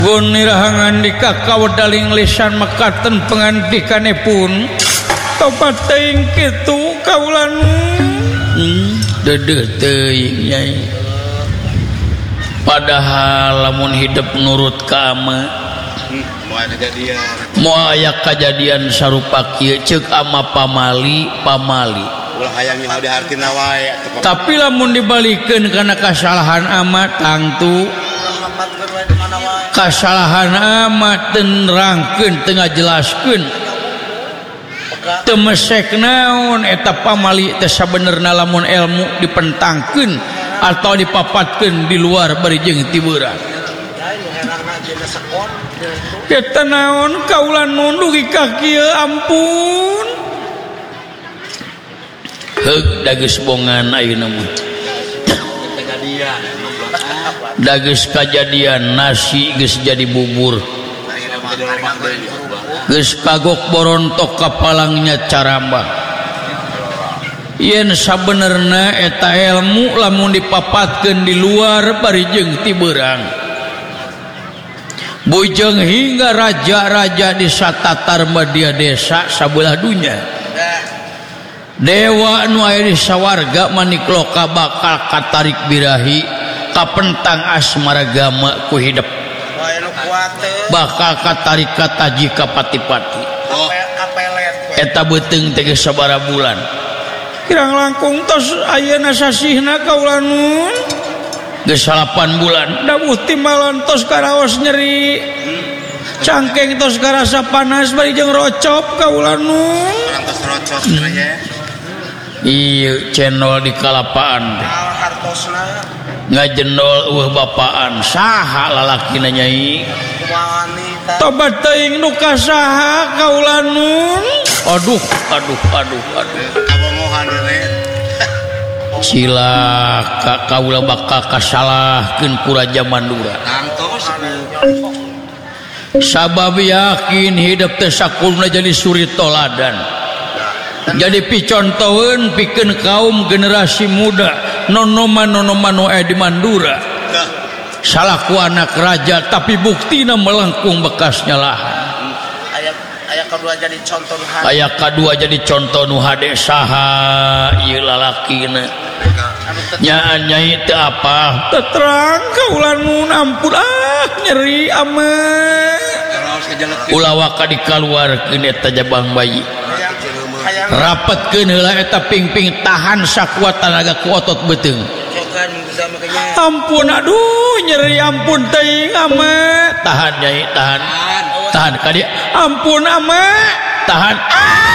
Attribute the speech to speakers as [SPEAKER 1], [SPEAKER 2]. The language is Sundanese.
[SPEAKER 1] Gunirahangan di kakawdaling lisan mekaten pengandikanipun tobat teuing kitu kaulan dedeh teuing nyai. Padahal lamun hidup nurut ka ama moal aya kajadian sarupa kieu ceuk ama pamali
[SPEAKER 2] ulah hayang nyaho dihartina wae.
[SPEAKER 1] Tapi lamun dibalikeun kana kasalahan ama tangtu kasalahan ama teu nerangkeun teu ngajelaskeun teu mesek naon eta pamali teh sabenerna lamun ilmu dipentangkeun atau dipapatkeun di luar bari jeung tibeurang. Eta naon kaulan nundugi ka kieu ampun. Heug dageus bongan ayeuna mah. Dageus kajadian nasi geus jadi bubur. Geus kagok borontok kapalangnya carambah. Yen sabenerna eta ilmu lamun dipapatkeun di luar bari jeung tibeurang. Bujeng hingga raja-raja di satatar media desa sabelah dunya. Dewa nu aya di sawarga manikloka bakal katarik birahi kapentang asmaragama ku hidup. Bakal katarik kataji ka pati-pati. Eta beuteung teh geus sabaraha bulan. Kirang langkung tos ayeuna sasihna kaulan nun. Geus 8 bulan dawuh timbalan tos karaos nyeri. Cangkeng tos karasa panas bari jeung rocop kaulan nun.
[SPEAKER 2] Tos rocop ya.
[SPEAKER 1] Iya cendol di kalapaan
[SPEAKER 2] hartosna
[SPEAKER 1] ngajendol bapaan saha lalakina nyai tobat teuing nu kasaha kaulan nun. Aduh
[SPEAKER 2] kabomohan we
[SPEAKER 1] cilaka kaula bakal kasalahkeun ku Raja Mandura. Sabab yakin hidup teh sakulna jadi suri toladan. Jadi picontoheun pikeun kaum generasi muda nonoma nu aya di Mandura. Salaku anak raja tapi buktina melengkung bekasnya lahan.
[SPEAKER 2] Aya kadua jadi contoh nu hade.
[SPEAKER 1] Aya kadua jadi contoh nu hade saha ieu lalakina. Nya nyai teu apa? Terang kaulan nun ampun nyeri ameh. Ulah waka dikaluarkeun eta jabang bayi. Rapetkeun heula eta pingping tahan sakuat tenaga ku otot beuteung. Ampun aduh nyeri ampun teuing ame. Tahan nyai tahan. Tahan ka dieu. Ampun ame. Tahan.